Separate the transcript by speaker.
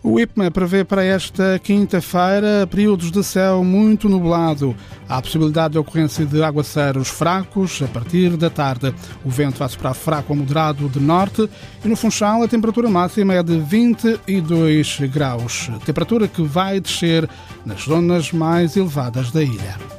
Speaker 1: O IPMA prevê para esta quinta-feira períodos de céu muito nublado. Há a possibilidade de ocorrência de aguaceiros fracos a partir da tarde. O vento vai soprar fraco a moderado de norte e no Funchal a temperatura máxima é de 22 graus. Temperatura que vai descer nas zonas mais elevadas da ilha.